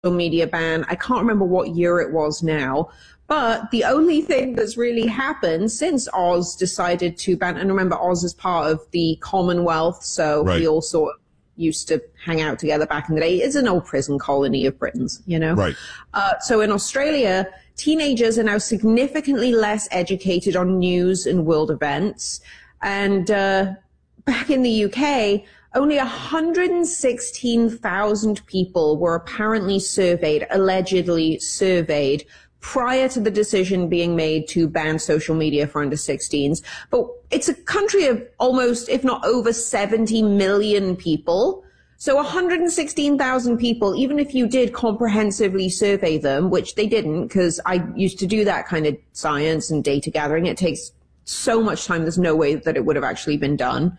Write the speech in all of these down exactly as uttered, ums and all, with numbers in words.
media ban. I can't remember what year it was now. But the only thing that's really happened since Oz decided to ban, and remember, Oz is part of the Commonwealth, so right. we all sort of used to hang out together back in the day. It's an old prison colony of Britons, you know? Right. Uh, so in Australia, teenagers are now significantly less educated on news and world events. And uh, back in the U K, only one hundred sixteen thousand people were apparently surveyed, allegedly surveyed, prior to the decision being made to ban social media for under sixteens. But it's a country of almost, if not over seventy million people. So one hundred sixteen thousand people, even if you did comprehensively survey them, which they didn't, because I used to do that kind of science and data gathering. It takes so much time. There's no way that it would have actually been done.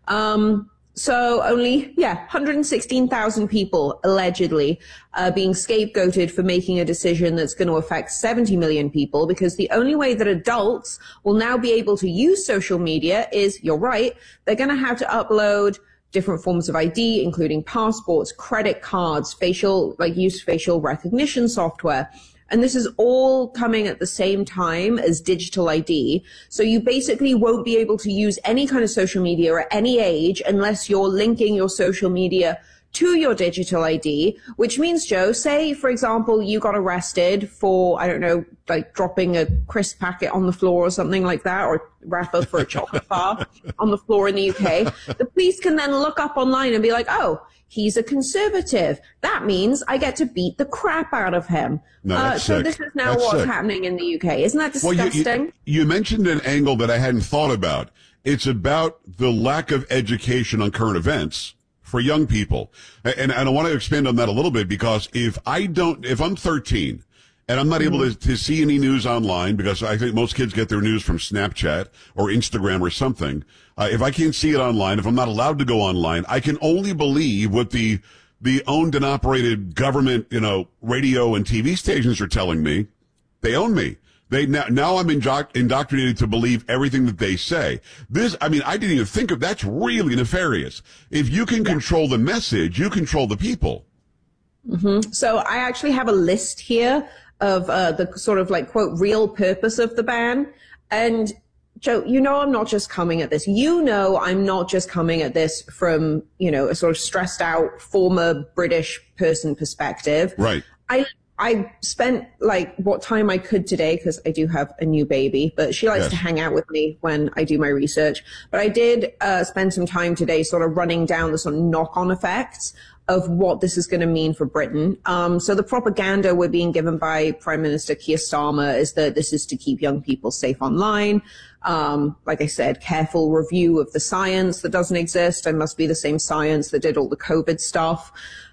Um, So only, yeah, one hundred sixteen thousand people allegedly uh, being scapegoated for making a decision that's going to affect seventy million people, because the only way that adults will now be able to use social media is, you're right, they're going to have to upload different forms of I D, including passports, credit cards, facial, like use facial recognition software. And this is all coming at the same time as digital I D. So you basically won't be able to use any kind of social media at any age unless you're linking your social media to your digital I D, which means, Joe, say, for example, you got arrested for, I don't know, like dropping a crisp packet on the floor or something like that, or wrapper for a chocolate bar on the floor in the U K. The police can then look up online and be like, oh, he's a conservative. That means I get to beat the crap out of him. No, that's uh, so sick. this is now that's what's sick. happening in the U K. Isn't that disgusting? Well, you, you, you mentioned an angle that I hadn't thought about. It's about the lack of education on current events for young people. And, and I want to expand on that a little bit, because if I don't, if I'm thirteen and I'm not able to, to see any news online, because I think most kids get their news from Snapchat or Instagram or something. Uh, if I can't see it online, if I'm not allowed to go online, I can only believe what the, the owned and operated government, you know, radio and T V stations are telling me. They own me. They now, now I'm indoctr- indoctrinated to believe everything that they say. This, I mean, I didn't even think of, that's really nefarious. If you can control the message, you control the people. Mm-hmm. So I actually have a list here of uh, the sort of like, quote, real purpose of the ban. And Joe, you know, I'm not just coming at this. You know, I'm not just coming at this from, you know, a sort of stressed out former British person perspective. Right. I I spent like what time I could today, because I do have a new baby, but she likes yes. to hang out with me when I do my research. But I did uh, spend some time today sort of running down the sort of knock-on effects of what this is going to mean for Britain. Um, so the propaganda we're being given by Prime Minister Keir Starmer is that this is to keep young people safe online. Um, like I said, careful review of the science that doesn't exist and must be the same science that did all the COVID stuff.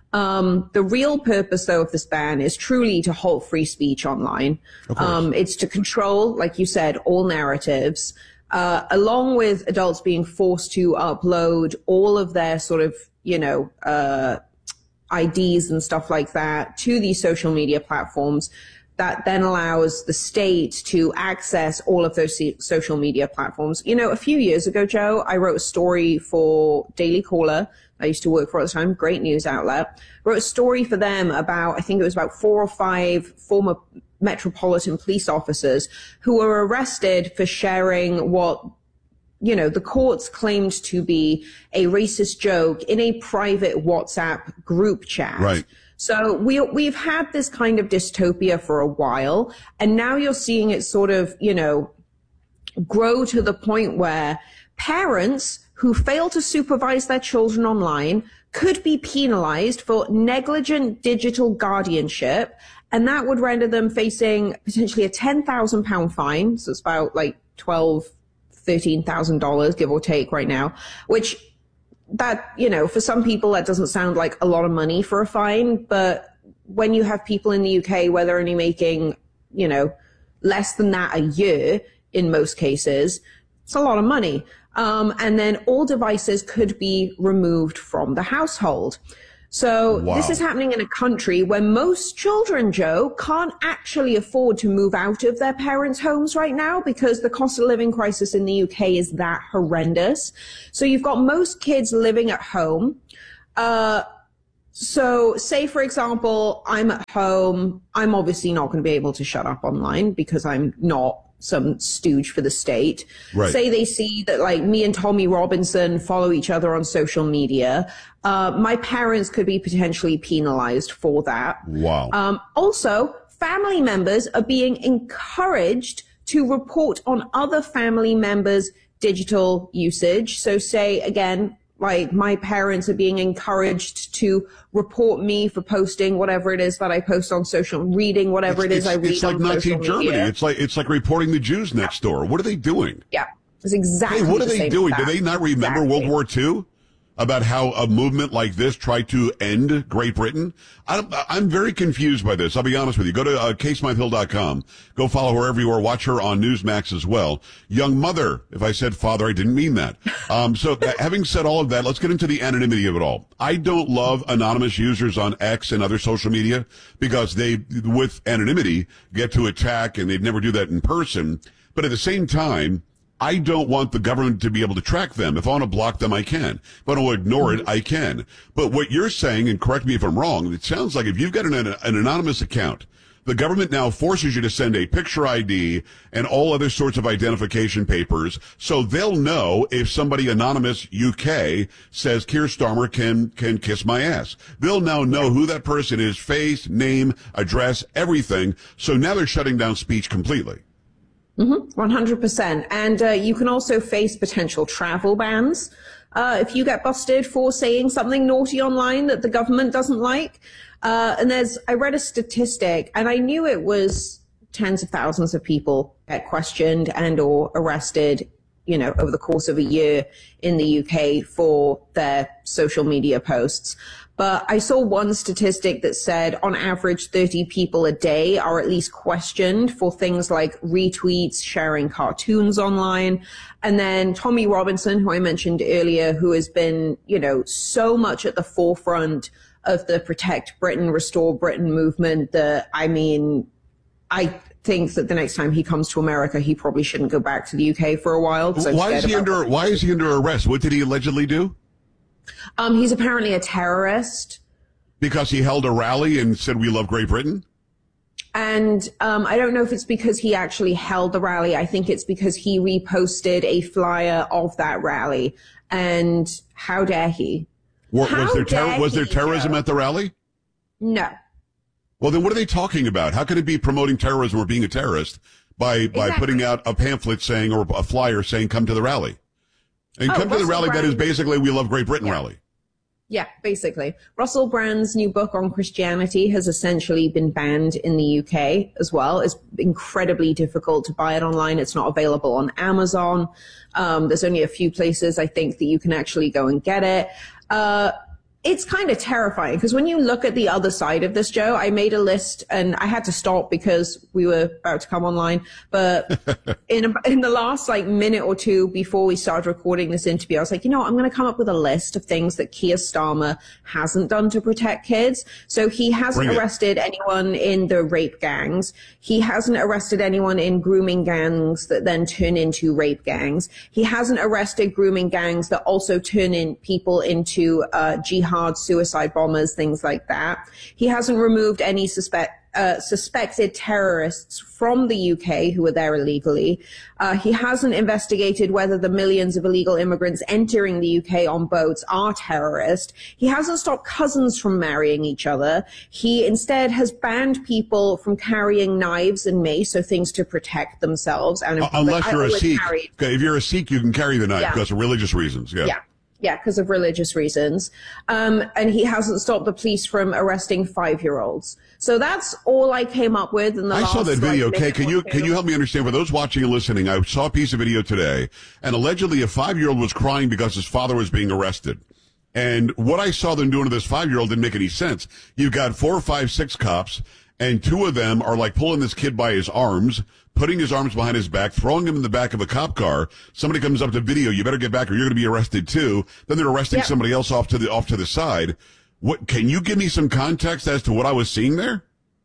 Um, the real purpose, though, of this ban is truly to halt free speech online. Um, it's to control, like you said, all narratives, uh, along with adults being forced to upload all of their sort of, you know, uh, I Ds and stuff like that to these social media platforms. That then allows the state to access all of those social media platforms. You know, a few years ago, Joe, I wrote a story for Daily Caller. I used to work for at the time, great news outlet. Wrote a story for them about, I think it was about four or five former Metropolitan police officers who were arrested for sharing what, you know, the courts claimed to be a racist joke in a private WhatsApp group chat. Right. So we, we've had this kind of dystopia for a while, and now you're seeing it sort of, you know, grow to the point where parents who fail to supervise their children online could be penalized for negligent digital guardianship, and that would render them facing potentially a ten thousand pound fine. So it's about like twelve, thirteen thousand dollars, give or take right now, which that, you know, for some people that doesn't sound like a lot of money for a fine, but when you have people in the U K where they're only making, you know, less than that a year in most cases, it's a lot of money. Um, and then all devices could be removed from the household. So wow. This is happening in a country where most children, Joe, can't actually afford to move out of their parents' homes right now because the cost of living crisis in the U K is that horrendous. So you've got most kids living at home. Uh, So say, for example, I'm at home. I'm obviously not going to be able to shut up online because I'm not some stooge for the state. Right. Say they see that like me and Tommy Robinson follow each other on social media. Uh, my parents could be potentially penalized for that. Wow. Um, also, family members are being encouraged to report on other family members' digital usage. So say again, like my parents are being encouraged to report me for posting whatever it is that I post on social, reading whatever it's, it is it's, I read it's like on Nazi social Germany. media. It's like it's like reporting the Jews next door. What are they doing? Yeah, it's exactly. Hey, what are the they same doing? as Do that. they not remember Exactly. World War Two? About how a movement like this tried to end Great Britain? I don't, I'm very confused by this. I'll be honest with you. Go to uh, kay smythe hill dot com. Go follow her everywhere. Watch her on Newsmax as well. Young mother. If I said father, I didn't mean that. Um, so having said all of that, let's get into the anonymity of it all. I don't love anonymous users on X and other social media because they, with anonymity, get to attack and they'd never do that in person. But at the same time, I don't want the government to be able to track them. If I want to block them, I can. If I want to ignore it, I can. But what you're saying, and correct me if I'm wrong, it sounds like if you've got an, an anonymous account, the government now forces you to send a picture I D and all other sorts of identification papers, so they'll know if somebody anonymous U K says Keir Starmer can can kiss my ass. They'll now know who that person is, face, name, address, everything. So now they're shutting down speech completely. Mm-hmm, one hundred percent. And uh, you can also face potential travel bans uh, if you get busted for saying something naughty online that the government doesn't like. Uh, and there's, I read a statistic, and I knew it was tens of thousands of people get questioned and or arrested, you know, over the course of a year in the U K for their social media posts. But I saw one statistic that said on average thirty people a day are at least questioned for things like retweets, sharing cartoons online. And then Tommy Robinson, who I mentioned earlier, who has been, you know, so much at the forefront of the Protect Britain, Restore Britain movement that, I mean, I think that the next time he comes to America, he probably shouldn't go back to the U K for a while. Why is he under, why is he under arrest? What did he allegedly do? Um, he's apparently a terrorist. Because he held a rally and said, we love Great Britain? And um, I don't know if it's because he actually held the rally. I think it's because he reposted a flyer of that rally. And how dare he? Or, how was there ter- was there he, terrorism though? at the rally? No. Well, then what are they talking about? How can it be promoting terrorism or being a terrorist by, by Exactly. putting out a pamphlet saying, or a flyer saying, come to the rally? And Oh, come to the Russell rally that Brand- is basically we love Great Britain Yeah. rally. Yeah, basically. Russell Brand's new book on Christianity has essentially been banned in the U K as well. It's incredibly difficult to buy it online. It's not available on Amazon. Um, there's only a few places, I think, that you can actually go and get it. Uh, it's kind of terrifying because when you look at the other side of this, Joe, I made a list and I had to stop because we were about to come online. But in in the last like minute or two before we started recording this interview, I was like, you know what? I'm going to come up with a list of things that Keir Starmer hasn't done to protect kids. So he hasn't Bring it. arrested anyone in the rape gangs. He hasn't arrested anyone in grooming gangs that then turn into rape gangs. He hasn't arrested grooming gangs that also turn in people into uh, jihad suicide bombers, things like that. He hasn't removed any suspect uh, suspected terrorists from the U K who were there illegally. Uh, he hasn't investigated whether the millions of illegal immigrants entering the U K on boats are terrorists. He hasn't stopped cousins from marrying each other. He instead has banned people from carrying knives and mace, so things to protect themselves. And in Uh, public. unless I you're a always Sikh. carried- Okay, if you're a Sikh, you can carry the knife Yeah. because of religious reasons. Yeah. Yeah. Yeah, because of religious reasons. Um, and he hasn't stopped the police from arresting five-year-olds. So that's all I came up with in the I last saw that video. like, Okay, minute can or you two. can you help me understand? For those watching and listening, I saw a piece of video today, and allegedly a five-year-old was crying because his father was being arrested. And what I saw them doing to this five-year-old didn't make any sense. You've got four, five, six cops, and two of them are like pulling this kid by his arms, putting his arms behind his back, throwing him in the back of a cop car. Somebody comes up to video, you better get back or you're going to be arrested too. Then they're arresting Yeah. somebody else off to the off to the side. What can you give me some context as to what I was seeing there?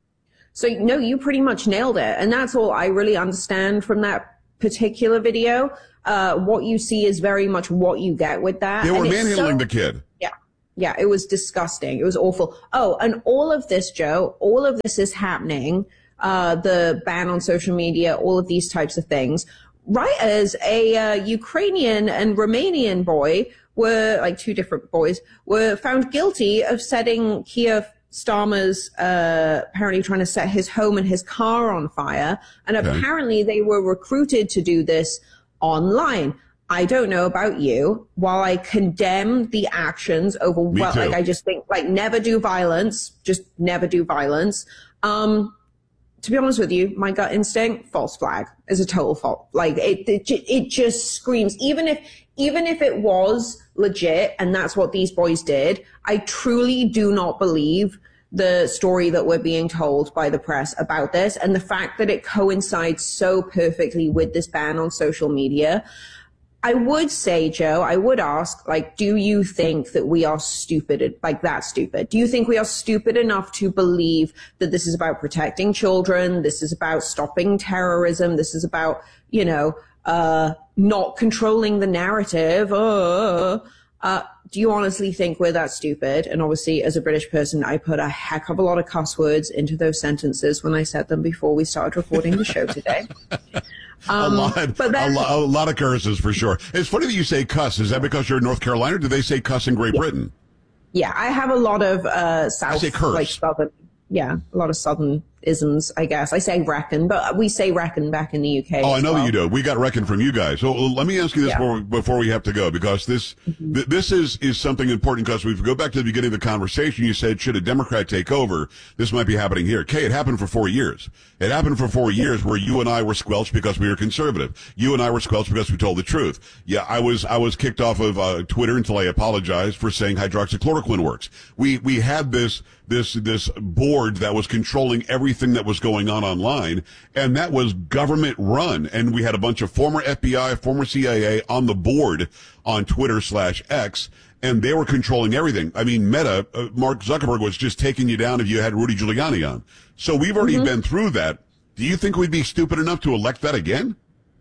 So, no, you pretty much nailed it. And that's all I really understand from that particular video. Uh, what you see is very much what you get with that. They were And it's manhandling so- the kid. Yeah. Yeah, it was disgusting. It was awful. Oh, and all of this, Joe, all of this is happening. Uh, the ban on social media, all of these types of things. Right as a uh, Ukrainian and Romanian boy were, like two different boys, were found guilty of setting Keir Starmer's, uh, apparently trying to set his home and his car on fire. And okay. apparently they were recruited to do this online. I don't know about you. While I condemn the actions over, well, like I just think, like, never do violence, just never do violence. Um, to be honest with you, my gut instinct, false flag, is a total fault. Like it, it, it just screams. Even if, even if it was legit and that's what these boys did, I truly do not believe the story that we're being told by the press about this, and the fact that it coincides so perfectly with this ban on social media. I would say, Joe, I would ask, like, do you think that we are stupid, like that stupid? Do you think we are stupid enough to believe that this is about protecting children? This is about stopping terrorism. This is about, you know, uh, not controlling the narrative. Uh, uh, do you honestly think we're that stupid? And obviously, as a British person, I put a heck of a lot of cuss words into those sentences when I said them before we started recording the show today. Um, a lot, but then, a, lo- a lot of curses for sure. It's funny that you say cuss. Is that because you're in North Carolina, or do they say cuss in Great yeah. Britain? Yeah, I have a lot of uh, South, I say curse. like Southern. Yeah, a lot of Southern isms, I guess. I say reckon, but we say reckon back in the U K. Oh, I know well. that you do. We got reckon from you guys. So let me ask you this yeah. before, before we have to go, because this mm-hmm. th- this is, is something important, because we go back to the beginning of the conversation. You said, should a Democrat take over, this might be happening here. Kay, it happened for four years. It happened for four years where you and I were squelched because we were conservative. You and I were squelched because we told the truth. Yeah, I was I was kicked off of uh, Twitter until I apologized for saying hydroxychloroquine works. We we had this this this board that was controlling everything that was going on online, and that was government run. And we had a bunch of former F B I, former C I A on the board on Twitter slash X, and they were controlling everything. I mean, Meta, uh, Mark Zuckerberg was just taking you down if you had Rudy Giuliani on. So we've already mm-hmm. been through that. Do you think we'd be stupid enough to elect that again?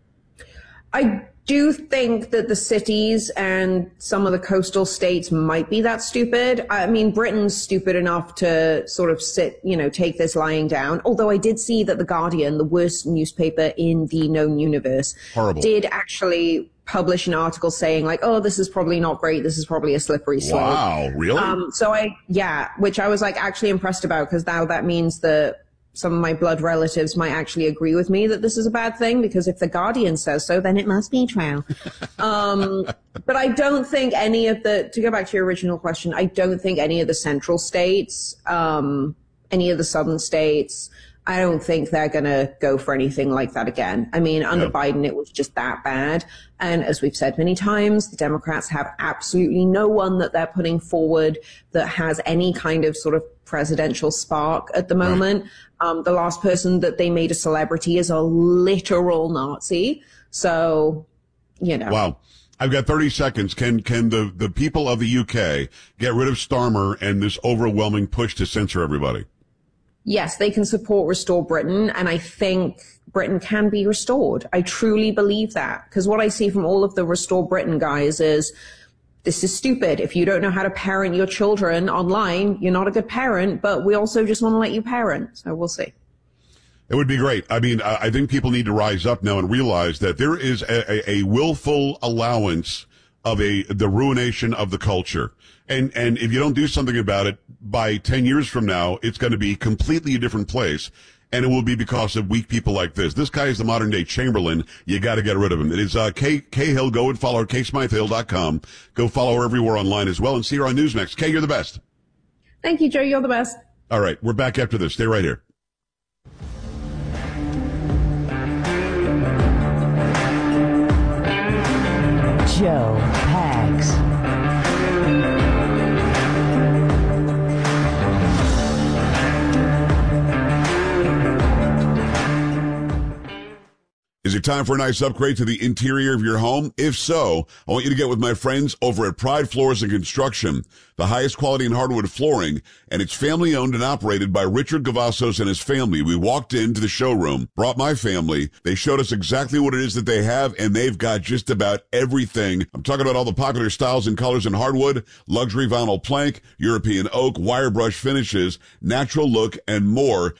I do think that the cities and some of the coastal states might be that stupid. I mean, Britain's stupid enough to sort of sit, you know, take this lying down. Although I did see that The Guardian, the worst newspaper in the known universe, Horrible. did actually publish an article saying, like, oh, this is probably not great. This is probably a slippery slope. Wow, really? Um, so I, yeah, which I was like actually impressed about, because now that means that some of my blood relatives might actually agree with me that this is a bad thing, because if The Guardian says so, then it must be true. um, but I don't think any of the, to go back to your original question, I don't think any of the central states, um, any of the southern states, I don't think they're going to go for anything like that again. I mean, under yep. Biden, it was just that bad. And as we've said many times, the Democrats have absolutely no one that they're putting forward that has any kind of sort of presidential spark at the moment. Right. Um, the last person that they made a celebrity is a literal Nazi. So, you know. Wow. I've got thirty seconds. Can can the, the people of the U K get rid of Starmer and this overwhelming push to censor everybody? Yes, they can support Restore Britain, and I think Britain can be restored. I truly believe that, because what I see from all of the Restore Britain guys is, this is stupid. If you don't know how to parent your children online, you're not a good parent, but we also just want to let you parent. So we'll see. It would be great. I mean, I think people need to rise up now and realize that there is a, a, a willful allowance of a the ruination of the culture. And and if you don't do something about it, by ten years from now, it's going to be completely a different place. And it will be because of weak people like this. This guy is the modern day Chamberlain. You got to get rid of him. It is uh, Kay, Kay Hill. Go and follow her, kay smythe hill dot com. Go follow her everywhere online as well, and see her on Newsmax. Kay, you're the best. Thank you, Joe. You're the best. All right. We're back after this. Stay right here. Joe Pags. Is it time for a nice upgrade to the interior of your home? If so, I want you to get with my friends over at Pride Floors and Construction, the highest quality in hardwood flooring, and it's family owned and operated by Richard Gavassos and his family. We walked into the showroom, brought my family. They showed us exactly what it is that they have, and they've got just about everything. I'm talking about all the popular styles and colors in hardwood, luxury vinyl plank, European oak, wire brush finishes, natural look, and more.